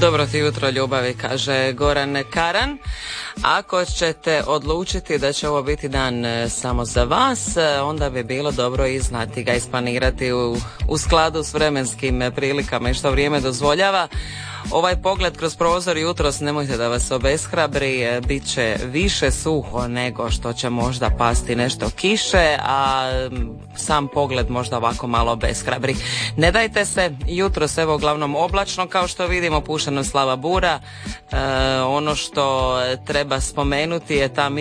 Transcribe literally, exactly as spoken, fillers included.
Dobro ti jutro, ljubavi, kaže Goran Karan. Ako ćete odlučiti da će ovo biti dan samo za vas, onda bi bilo dobro i znati ga, isplanirati u, u skladu s vremenskim prilikama i što vrijeme dozvoljava. Ovaj pogled kroz prozor jutros, nemojte da vas obeshrabri, bit će više suho nego što će možda pasti nešto kiše, a sam pogled možda ovako malo obeshrabri. Ne dajte se, jutros evo uglavnom oblačno kao što vidimo, pušena slaba bura. E, ono što treba spomenuti je ta